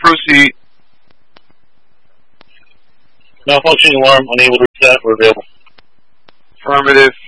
Proceed. Malfunctioning alarm, unable to reset or available. Affirmative.